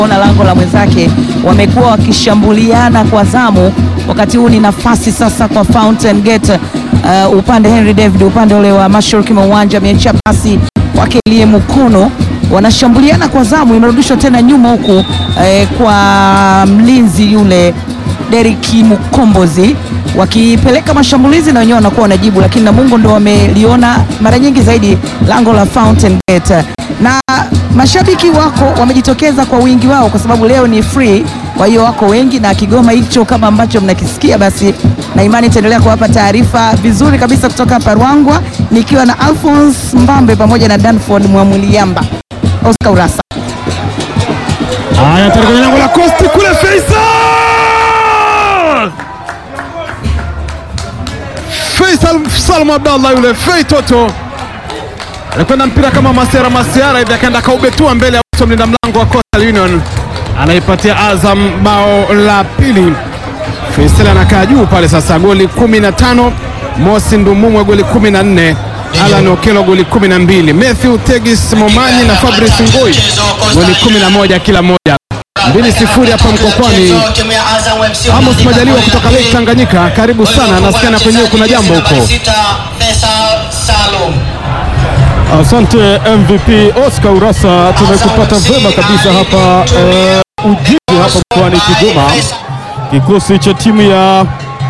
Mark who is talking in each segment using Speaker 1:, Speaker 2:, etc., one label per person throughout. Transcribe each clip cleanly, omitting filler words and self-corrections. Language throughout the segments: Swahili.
Speaker 1: ona lango la mwenzake, wamekuwa wakishambuliana kwa zamu. Wakati huu ni nafasi sasa kwa Fountain Gate, upande Henry David, upande ule wa mashariki mwa uwanja, ameachia pasi kwake Elie Mukono, wanashambuliana kwa zamu, imerudishwa tena nyuma huku kwa mlinzi yule Derrick Mukombozi, wakipeleka mashambulizi na wenyewe wanakuwa wanajibu, lakini Namungo ndo wameliona mara nyingi zaidi lango la Fountain Gate, na mashabiki wako wamejitokeza kwa wingi wao kwa sababu leo ni free. Kwa hiyo wako wengi, na Kigoma hicho kama ambacho mnakisikia, basi na imani itaendelea kuwapa taarifa vizuri kabisa kutoka hapa Ruangwa, nikiwa na Alphonse Mbambe pamoja na Danford Mwamuliyamba. Oscar Urasa.
Speaker 2: Haya, tayari lango la Coast kule, Faisal Salum Abdallah yule Fei Toto alikwenda mpira kama masiara hivi, akaenda kaubetua mbele ya uso mlinda mlango wa Coastal Union, anaipatia Azam bao la pili. Faisal anakaa juu pale sasa, goli 15, Mosi Ndumumwe goli 14, Alan Okelo goli 12, Matthew Tegis Momanyi na Fabrice Ngoi goli 11 kila moja. 2-0 hapa Mkokwani. Amos Majaliwa kutoka Lake Tanganyika, karibu sana, nasikia penyewe kuna jambo huko.
Speaker 3: Asante MVP Oscar Urasa, tumekupata vema kabisa hapa Ujiji hapa mkoani Kigoma. Kikosi cha timu ya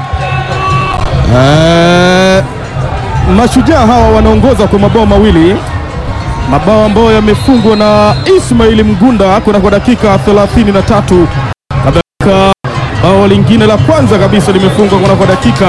Speaker 3: Mashujaa hawa wanaongoza kwa mabao mawili, mabao ambayo yamefungwa na Ismail Mgunda kwa dakika 33. Kadhalika bao lingine la kwanza kabisa limefungwa kwa dakika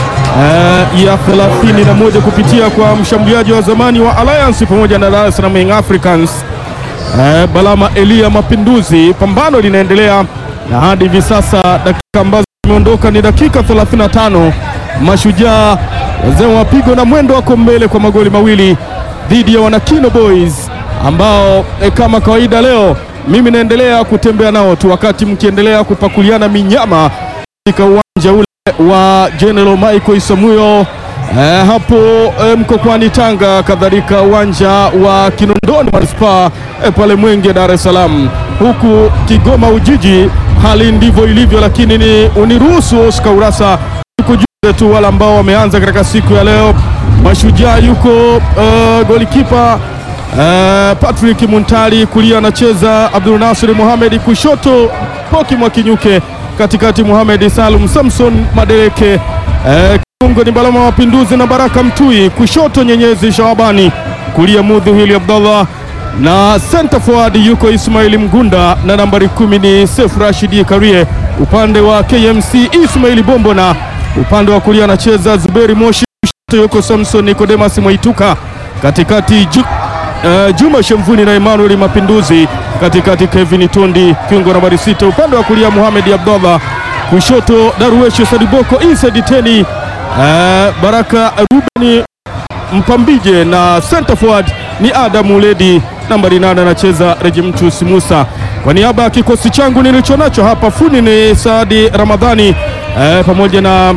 Speaker 3: ya 31 kupitia kwa mshambuliaji wa zamani wa Alliance pamoja na Dar es Salaam Young Africans, Balama Elia Mapinduzi. Pambano linaendelea na hadi hivi sasa dakika ambazo zimeondoka ni dakika 35. Mashujaa wazee wa pigo na mwendo wako mbele kwa magoli mawili dhidi ya Wanakino Boys ambao kama kawaida leo mimi naendelea kutembea nao tu wakati mkiendelea kupakuliana minyama katika uwanja ule wa General Michael Isamuyo hapo Mkokwani Tanga, kadhalika uwanja wa Kinondoni Manispaa pale Mwenge Dar es Salaam. Huku Kigoma Ujiji hali ndivyo ilivyo, lakini ni uniruhusu Oscar Urasa kujuza tu wale ambao wameanza katika siku ya leo. Mashujaa yuko golikipa Patrick Muntari, kulia anacheza Abdul Nasir Mohamed, kushoto Poki Mwakinyuke, katikati Mohamed Salum Samson Madereke, kiungo ni Balama Mapinduzi na Baraka Mtui, kushoto Nyenyezi Shawabani, kulia Mudhihili Abdallah, na center forward yuko Ismail Mgunda na nambari 10 ni Seif Rashidi Karie. Upande wa KMC Ismail Bombo, na upande wa kulia anacheza Zuberi Moshi, kushoto yuko Samson Nicodemus Mwaituka, katikati Juma Shemvuni na Emmanuel Mapinduzi, katikati Kevin Tondi, kiungo nambari 6. Upande wa kulia Mohamed Abdallah, kushoto Darwesh Sadiboko, inside Teni Baraka Ruben Mpambije, na center forward ni Adam Uledi, nambari 8 anacheza Regimtus Musa. Kwa niaba ya kikosi changu nilichonacho hapa, funi ni Saadi Ramadhani pamoja na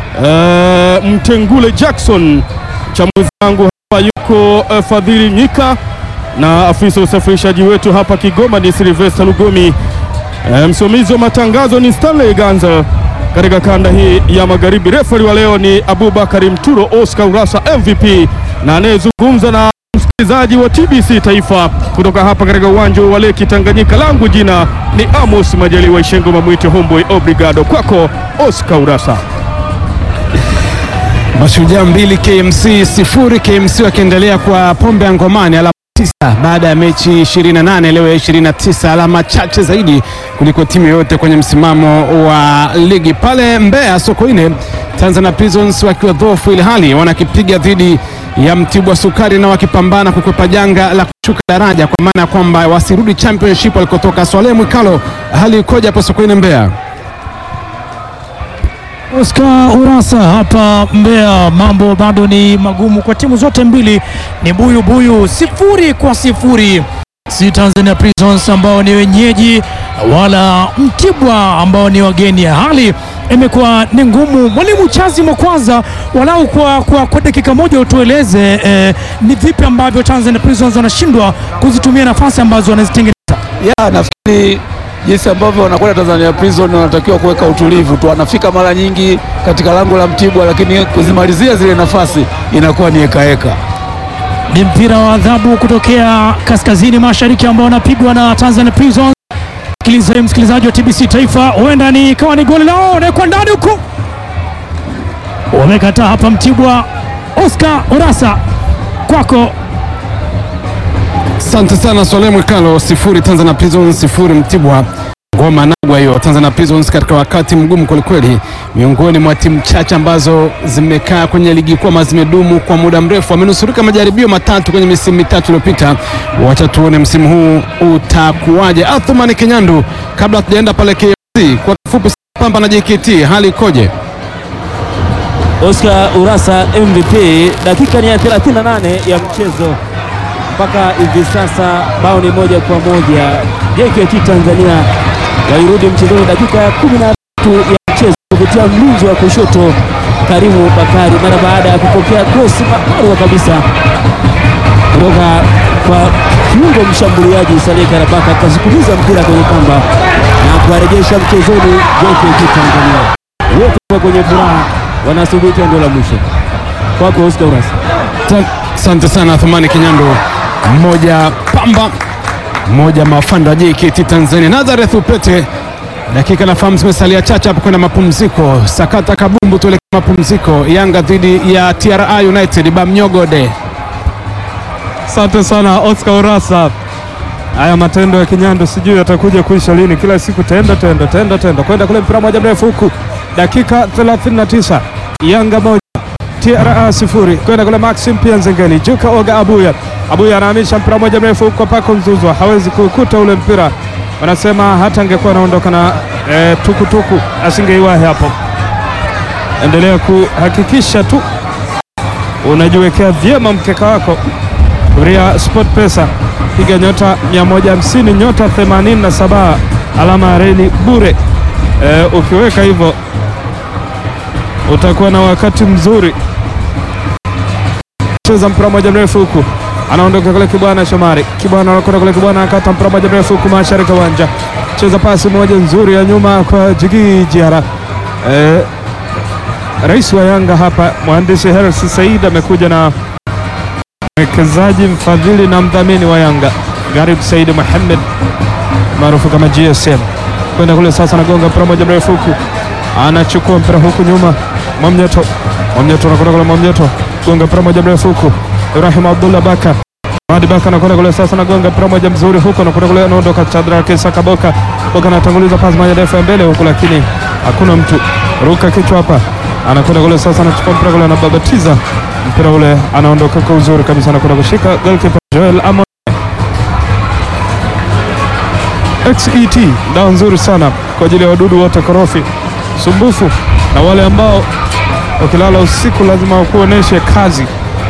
Speaker 3: Mtengule Jackson, chambuzi wangu hapa yuko Fadhili Nyika, na afisa usafirishaji wetu hapa Kigoma ni Sylvester Lugomi. Msimamizi wa matangazo ni Stanley Ganza katika kanda hii ya magharibi. Refari wa leo ni Abubakari Mturo. Oscar Urasa MVP, na anayezungumza na msikilizaji wa TBC Taifa kutoka hapa katika uwanja wa Lake Tanganyika, langu jina ni Amos Majaliwa Ishengo Mamwite Homeboy. Obrigado kwako Oscar Urasa.
Speaker 2: Mashujaa 2 KMC 0, KMC wakiendelea kwa pombe ya ngomani, alama 9 baada ya mechi 28, leo ya 29, alama chache zaidi kuliko timu yote kwenye msimamo wa ligi. Pale Mbeya Sokoine, Tanzania Prisons wakiwa dhaifu, ile hali wanakipiga dhidi ya Mtibwa Sukari na wakipambana kukwepa janga la kushuka daraja, kwa maana kwamba wasirudi championship walikotoka. Swale Mwikalo, hali ikoje hapo Sokoine Mbeya?
Speaker 4: Oscar Urasa, hapa Mbeya mambo bado ni magumu kwa timu zote mbili, ni buyu 0-0, si Tanzania Prisons ambao ni wenyeji wala Mtibwa ambao ni wageni. Hali imekuwa ni ngumu. Mwalimu Chazi Mkwaza, walau kwa dakika moja utueleze ni vipi ambavyo Tanzania Prisons wanashindwa kuzitumia nafasi ambazo wanazitengeneza.
Speaker 5: Ya, nafikiri jinsi ambavyo wanakwenda Tanzania Prison wanatakiwa kuweka utulivu tu. Wanafika mara nyingi katika lango la Mtibwa, lakini kuzimalizia zile nafasi inakuwa ni heka.
Speaker 4: Ni mpira wa adhabu kutokea kaskazini mashariki ambao unapigwa na Tanzania Prison. Sikiliza msikilizaji wa TBC Taifa, huenda ni kawa ni goli lao na kwa ndani huko. Wamekataa hapa Mtibwa. Oscar Urasa kwako.
Speaker 2: Asante sana Swale Mwikalo. 0 Tanzania Prisons 0 Mtibwa. Ngoma nagwa hiyo. Tanzania Prisons katika wakati mgumu kwelikweli, miongoni mwa timu chache ambazo zimekaa kwenye ligi kuu zimedumu kwa muda mrefu. Wamenusurika majaribio matatu kwenye misimu mitatu iliyopita. Wacha tuone msimu huu utakuwaje. Athumani Kinyandu, kabla tujaenda pale KFC, kwa kifupi Pamba na JKT hali ikoje?
Speaker 6: Oscar Urasa MVP, dakika ni ya 38 ya mchezo mpaka hivi sasa, bao ni 1-1. JKT Tanzania walirudi mchezoni dakika ya 13 ya mchezo kupitia mlinzi wa kushoto Karimu Bakari mara baada ya kupokea cross maruwa kabisa kutoka kwa kiungo mshambuliaji Saleh Karabaka, akasukumiza mpira kwenye kamba na kuwarejesha mchezoni JKT Tanzania. Wote kwenye furaha wanasubiri tendo la mwisho. Kwako Oscar Urasa.
Speaker 2: Asante sana Athumani Kinyandu. Mmoja Pamba, mmoja mafanda wa JKT Tanzania. Nazareth Upete, dakika nafahamu zimesalia chache hapo kwenda mapumziko. Sakata kabumbu tuelekea mapumziko. Yanga dhidi ya TRA United, Bamnyogode.
Speaker 3: Asante sana Oscar Urasa. Haya matendo ya Kinyandu sijui yatakuja kuisha lini, kila siku tenda kwenda kule mpira moja mrefu huku. Dakika 39, Yanga 1 TRA 0, kwenda kule Maxim pia Nzengeli, Juka Oga Abuya anahamisha mpira moja mrefu huko Pako Mzuzwa, hawezi kukuta ule mpira. Wanasema hata angekuwa anaondoka na tukutuku asingeiwahi hapo. Endelea kuhakikisha tu unajiwekea vyema mkeka wako. Kuria Sport Pesa, piga nyota 150 nyota 87 alama ya reli bure. Ukiweka hivyo utakuwa na wakati mzuri. Cheza mpira moja mrefu huku, anaondoka kule Kibwana Shomari, Kibwana anakwenda kule, Kibwana akata mpira moja mrefu huku mashariki ya uwanja. Cheza pasi moja nzuri ya nyuma kwa Jigi Jiara. Rais wa Yanga hapa mhandisi Hersi Said amekuja na mwekezaji mfadhili na mdhamini wa Yanga Garib Said Mohamed maarufu kama GSM. Kwenda kule sasa, anagonga mpira moja mrefu huku, anachukua mpira huku nyuma Mwamnyeto anakwenda kule, Mwamnyeto gonga mpira moja mrefu huku, Ibrahim Abdullah Baka Madi Baka anakwenda kule sasa, anagonga mpira moja mzuri huku, anakwenda kule, anaondoka Chadra Kisaka Boka anatanguliza pasi moja ndefu mbele huku, lakini hakuna mtu, ruka kichwa hapa, anakwenda kule sasa, anachukua mpira kule, anababatiza mpira ule, anaondoka kwa uzuri kabisa, anakwenda kushika goalkeeper Joel Amon. XET dawa nzuri sana kwa ajili ya wadudu wote korofi, sumbufu na wale ambao ukilala usiku lazima ukuoneshe kazi.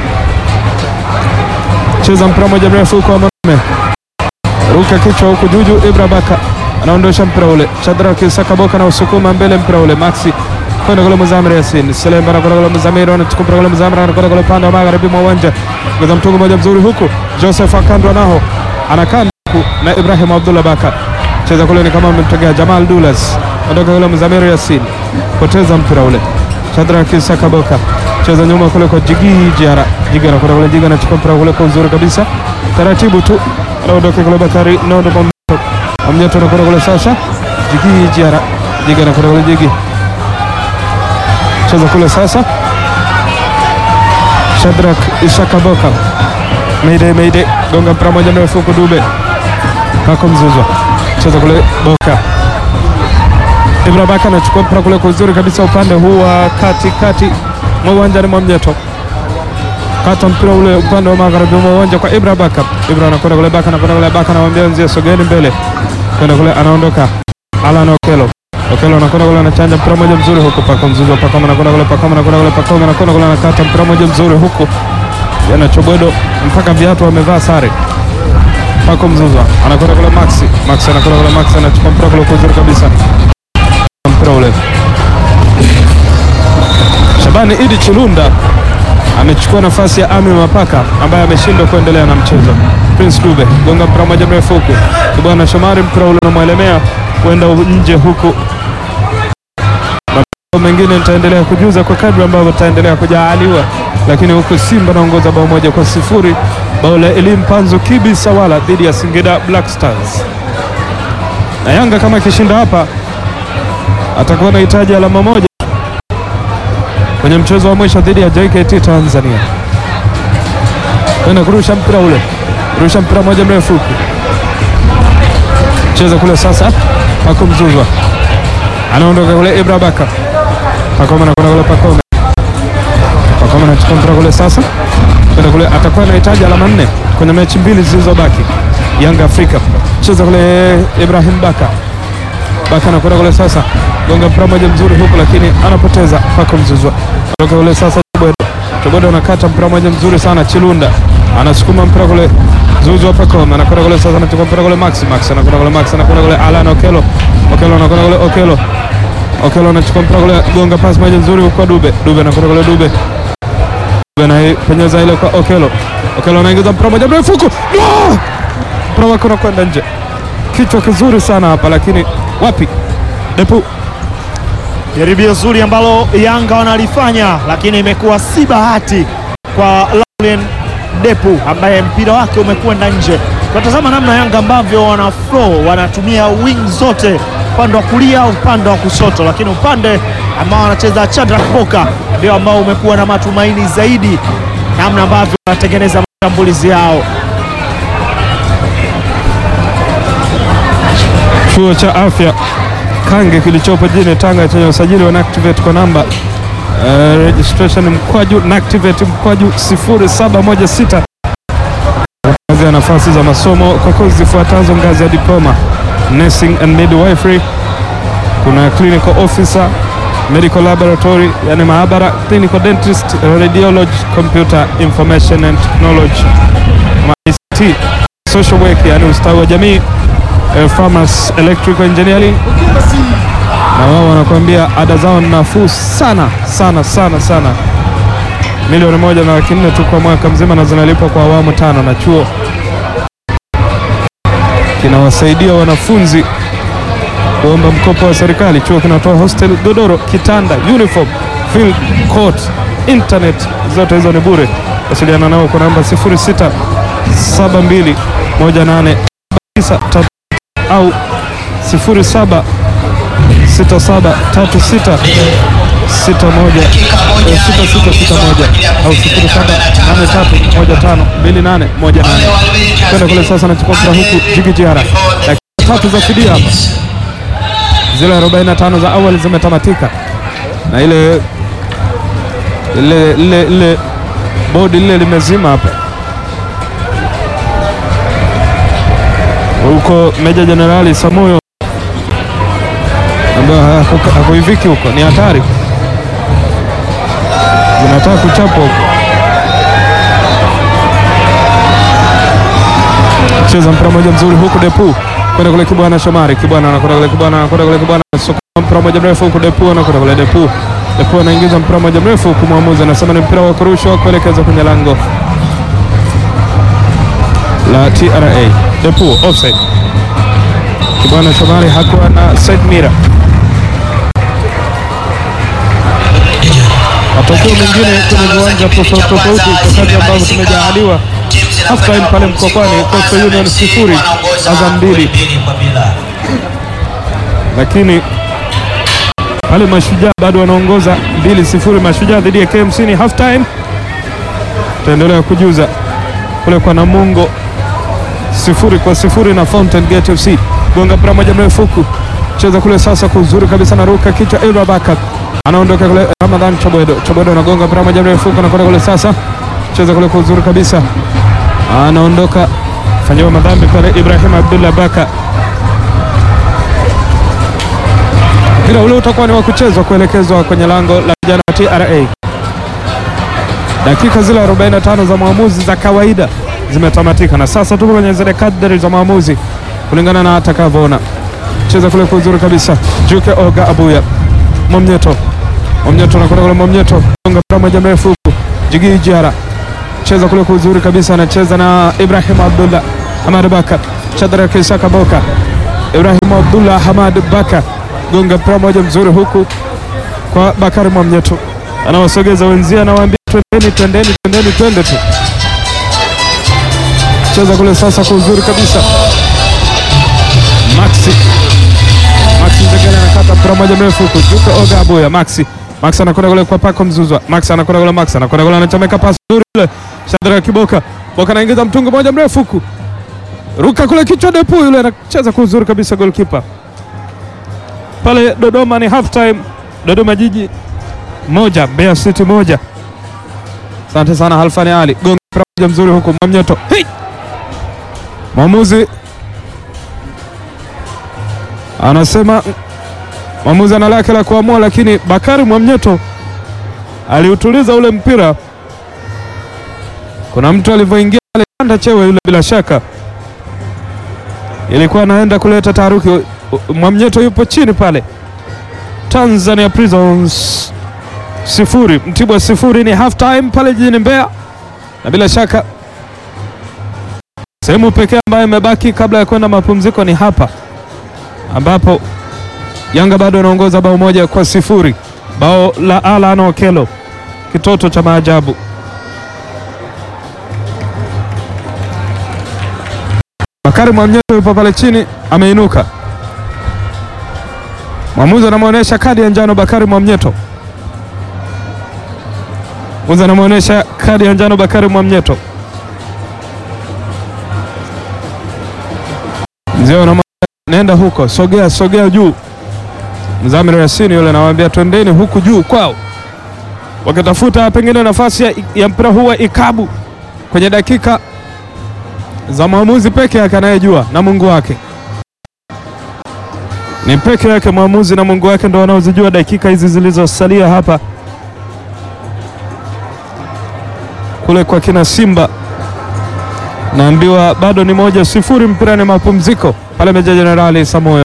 Speaker 3: Cheza mpira moja mrefu kwa Mame, ruka kichwa huku Juju Ibra Baka anaondosha mpira ule, Shadrack Sakaboka na usukuma mbele mpira ule, Maxi kwenda kule Muzamir Yasin, Selemba na kwenda kule Muzamir, anachukua mpira kule Muzamir, anakwenda kule pande wa magharibi mwa uwanja, kwa mtungo moja mzuri huku, Joseph akandwa nao, anakanda na Ibrahim Abdullah Baka, cheza kule ni kama amemtegea Jamal Dulas, ondoka kule Muzamir Yasin, poteza mpira ule, Shadrack Sakaboka cheza nyuma kule kwa Jigi Jiara, Jigi anakwenda kule, Jigi anachukua mpira kule kwa uzuri kabisa, taratibu tu anaondoka kule Bakari Nondo Mwamnyeto anakwenda kule sasa, Jigi Jiara, Jigi anakwenda kule, Jigi cheza kule sasa, Shadrack Sakaboka Mayday gonga mpira moja mrefu huko Dube Pako Mzuzwa, cheza kule Boka, Ibra Baka anachukua mpira kule kwa uzuri kabisa upande huu wa katikati mwa uwanja, ni Mwamnyeto kata mpira ule upande wa magharibi mwa uwanja kwa Ibra Baka, Ibra anakwenda kule, Baka anakwenda kule, Baka anamwambia nzia sogeni mbele, kwenda kule, anaondoka Alan Okelo anakwenda kule, anachanja mpira moja mzuri huko, Pako Mzuzwa, Pako anakwenda kule, Pako anakwenda kule, Pako anakwenda kule, anakata mpira moja mzuri huko, yana Chobwedo mpaka viatu wamevaa sare. Pako Mzuzwa anakwenda kule, Maxi anakwenda kule, Maxi anachukua mpira kule kwa uzuri kabisa, mpira ule Shabani Idi Chilunda amechukua nafasi ya Ami Mapaka ambaye ameshindwa kuendelea na mchezo. Prince Dube gonga mpira moja mrefu huku Kibwana Shomari, mpira ule unamwelemea kwenda nje huku. Mengine nitaendelea kujuza kwa kadri ambavyo tutaendelea kujaaliwa, lakini huku Simba naongoza bao 1-0, bao la Elim Panzo Kibi Sawala dhidi ya Singida Black Stars. Na Yanga kama kishinda hapa atakuwa anahitaji alama moja kwenye mchezo wa mwisho dhidi ya JKT Tanzania. Kwenda kurusha mpira ule, kurusha mpira moja mrefu huku, cheza kule sasa, Pako Mzuzwa anaondoka kule, Ibra Baka Pakome anakwenda kule, Pakome anachukua mpira kule sasa, kwenda kule, atakuwa anahitaji alama 4 kwenye mechi 2 zilizobaki. Yanga Afrika cheza kule, Ibrahim Baka anakwenda kule sasa, gonga mpira moja mzuri huku, lakini anapoteza. Pako Mzuzwa anaondoka kule sasa, Chobodo anakata mpira moja mzuri sana, Chilunda anasukuma mpira kule, Zuzu Pakome anakwenda kule sasa, anachukua mpira kule, Max anakwenda kule, anakwenda kule, Alan Okelo anakwenda kule, Okelo anachukua mpira kule, gonga pasi moja nzuri kwa Dube anakwenda kule, Dube anapenyeza ile kwa Okelo anaingiza mpira moja mrefu huko, mpira wake unakwenda nje. Kichwa kizuri sana hapa, lakini wapi, Depu
Speaker 4: jaribio zuri ambalo Yanga wanalifanya, lakini imekuwa si bahati kwa Laurent Depu ambaye mpira wake umekwenda nje. Tunatazama namna Yanga ambavyo wana flow, wanatumia wing zote, upande wa kulia, upande wa kushoto, lakini upande ambao wanacheza Shadrack Boka ndio ambao umekuwa na matumaini zaidi, namna ambavyo wanatengeneza mashambulizi yao.
Speaker 3: Chuo cha afya Kange kilichopo jijini Tanga chenye usajili wa Nactivate kwa namba registration mkwaju Nactivate mkwaju 0716 ya nafasi za masomo kwa kozi zifuatazo: ngazi ya diploma nursing and midwifery, kuna clinical officer, medical laboratory yani maabara, clinical dentist, radiology, computer information and technology, ICT, social work yani ustawi wa jamii, pharmacy, electrical engineering. Na wao wanakuambia ada zao ni nafuu sana sana sana sana, 1,400,000 tu kwa mwaka mzima, na zinalipwa kwa awamu 5, na chuo kinawasaidia wanafunzi kuomba mkopo wa serikali. Chuo kinatoa hostel, godoro, kitanda, uniform, field court, internet, zote hizo ni bure. Wasiliana nao kwa namba 06721893 au 0767366161 au 0783152818. Kwenda kule sasa, anachukua mpira huku Jigi Jiara. Dakika 3 za fidia hapa, zile 45 za awali zimetamatika, na ile bodi ile limezima hapa. Huko Meja Jenerali Samoyo ambaye hakuiviki huko, ni hatari, zinataka kuchapwa huko. Cheza mpira moja mzuri huku, Depu kwenda kule, Kibwana Shomari, Kibwana anakwenda kule, Kibwana sokoma mpira moja mrefu huku, Depu anakwenda kule, Depu anaingiza mpira moja mrefu huku, mwamuzi anasema ni mpira wa kurushwa kuelekeza kwenye lango la TRA. Depu offside. Kibwana Shomari hakuwa na side mirror. Matokeo mengine kwenye viwanja tofauti kwa kadri ambavyo tumejaaliwa. Half time pale Mkokwani, Coastal Union 0, Azam 2. Lakini pale Mashujaa bado wanaongoza 2-0, Mashujaa dhidi ya KMC ni half time. Tutaendelea kujuza kule kwa Namungo 0-0 na Fountain Gate FC. Gonga mpira moja mrefu huku, cheza kule sasa kwa uzuri kabisa, na ruka kichwa Elra Baka anaondoka kule, Ramadhan Chobodo anagonga mpira moja mrefu huku, anakwenda kule sasa, cheza kule kwa uzuri kabisa, anaondoka fanyiwa madhambi pale Ibrahim Abdullah Baka. Mpira ule utakuwa ni wa kuchezwa kuelekezwa kwenye lango la vijana wa TRA. Dakika zile 45 za maamuzi za kawaida zimetamatika, na sasa tuko kwenye zile kadri za maamuzi kulingana na atakavyoona. Cheza kule kwa uzuri kabisa, Juke Oga Abuya, Momnyeto anakwenda kule, Momnyeto gonga mpira moja mrefu huku, Jigi Jiara cheza kule kwa uzuri kabisa, anacheza na Ibrahim Abdullah Hamad Bakar, Shadrack Isaka Boka, Ibrahim Abdullah Hamad Bakar, gonga mpira moja mzuri huku kwa Bakari Mwamnyeto, anawasogeza wenzia, anawaambia twende tu. Cheza kule sasa kwa uzuri kabisa, Maxi Nzegele anakata mpira moja mrefu huku, Juka Oga Abuya, Maxi anakwenda kule kwa Pako Mzuzwa, Maxi anakwenda kule, anachomeka pasi nzuri kule, Shadrack Kiboka, Boka anaingiza mtungo moja mrefu huku, ruka kule kichwa Depu, yule anacheza kwa uzuri kabisa, goalkeeper pale. Dodoma ni half time, Dodoma Jiji 1 Mbeya City 1. Asante sana Halfani Ali, gonga mpira mzuri huku, Mwamnyeto, mwamuzi anasema mwamuzi ana lake la kuamua, lakini Bakari Mwamnyeto aliutuliza ule mpira. Kuna mtu alivyoingia Alexander Chewe yule, bila shaka ilikuwa anaenda kuleta taharuki. Mwamnyeto yupo chini pale. Tanzania Prisons 0 Mtibwa 0. Ni half time pale jijini Mbeya, na bila shaka sehemu pekee ambayo imebaki kabla ya kwenda mapumziko ni hapa, ambapo Yanga bado anaongoza bao 1-0, bao la Alan Okello, kitoto cha maajabu. Bakari Mwamnyeto yupo pale chini, ameinuka. Mwamuzi anamuonesha kadi ya njano Bakari Mwamnyeto. Mzee nenda huko, sogea juu. Mzamiru Yasini yule anawaambia twendeni huku juu kwao, wakitafuta pengine nafasi ya mpira huwa ikabu kwenye dakika za mwamuzi peke yake anayejua, na Mungu wake. Ni peke yake mwamuzi na Mungu wake ndio wanaozijua dakika hizi zilizosalia hapa. Kule kwa kina Simba naambiwa bado ni 1-0, mpira ni mapumziko pale Meja Jenerali Samoyo.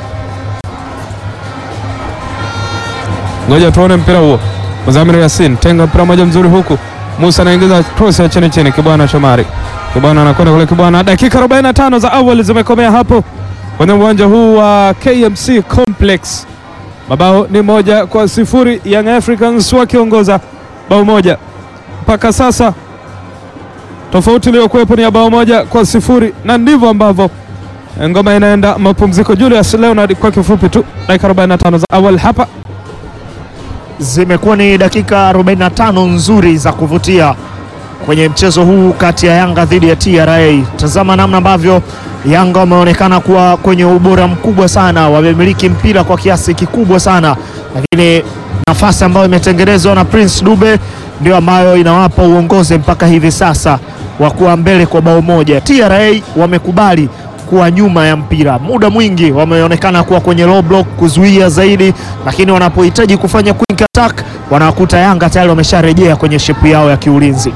Speaker 3: Ngoja tuone mpira huo. Mzamiru Yasin tenga mpira moja mzuri huku, Musa anaingiza cross ya chini, Kibwana Shomari, Kibwana anakwenda kule, Kibwana. Dakika 45 za awali zimekomea hapo kwenye uwanja huu wa KMC Complex. Mabao ni 1-0, Young Africans wakiongoza bao 1 mpaka sasa. Tofauti iliyokuwepo ni ya bao 1-0, na ndivyo ambavyo ngoma inaenda mapumziko. Julius Leonard, kwa kifupi tu, dakika 45 za awali hapa
Speaker 7: zimekuwa ni dakika 45 nzuri za kuvutia kwenye mchezo huu kati ya Yanga dhidi ya TRA. Tazama namna ambavyo Yanga wameonekana kuwa kwenye ubora mkubwa sana, wamemiliki mpira kwa kiasi kikubwa sana, lakini nafasi ambayo imetengenezwa na Prince Dube ndio ambayo inawapa uongozi mpaka hivi sasa wa kuwa mbele kwa bao 1. TRA wamekubali kuwa nyuma ya mpira, muda mwingi wameonekana kuwa kwenye low block kuzuia zaidi, lakini wanapohitaji kufanya quick attack wanakuta Yanga tayari wamesharejea kwenye shepu yao ya kiulinzi.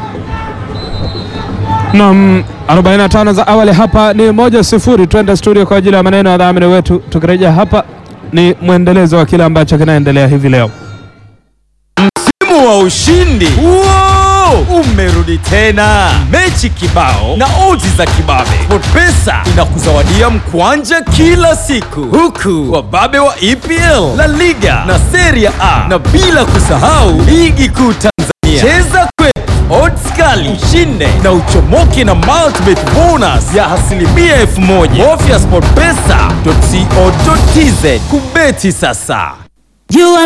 Speaker 3: Naam, 45 za awali hapa ni 1-0. Twende studio kwa ajili ya maneno ya dhamini wetu. Tukirejea hapa ni mwendelezo wa kile ambacho kinaendelea hivi leo.
Speaker 8: Msimu wa ushindi umerudi tena, mechi kibao na odds za kibabe. SportPesa inakuzawadia mkwanja kila siku, huku wababe wa EPL, La Liga na Serie A, na bila kusahau ligi kuu Tanzania. Cheza kwetu, odds kali, ushinde na uchomoke na multibet bonus ya 1000%. Bofya sportpesa.co.tz kubeti sasa.